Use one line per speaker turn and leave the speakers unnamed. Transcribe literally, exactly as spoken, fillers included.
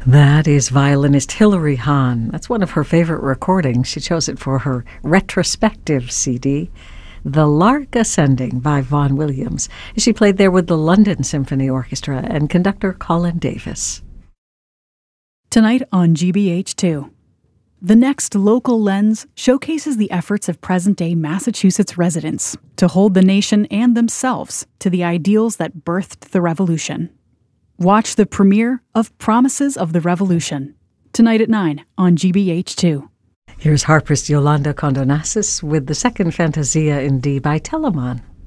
That is violinist Hilary Hahn. That's one of her favorite recordings. She chose it for her retrospective C D, The Lark Ascending by Vaughan Williams. She played there with the London Symphony Orchestra and conductor Colin Davis.
Tonight on G B H two. The next Local Lens showcases the efforts of present-day Massachusetts residents to hold the nation and themselves to the ideals that birthed the revolution. Watch the premiere of Promises of the Revolution, tonight at nine on G B H two.
Here's harpist Yolanda Condonassis with the second Fantasia in D by Telemann.